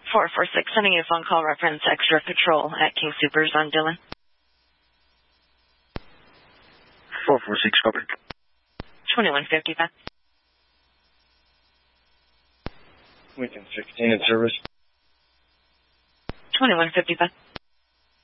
446, sending you a phone call reference extra patrol at King Supers on Dillon. 446, covered. 2155. Lincoln 16 in service. 2155.